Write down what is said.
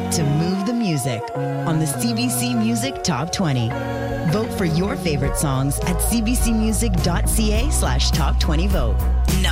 to move the music on the CBC Music Top 20. Vote for your favorite songs at cbcmusic.ca/top20vote.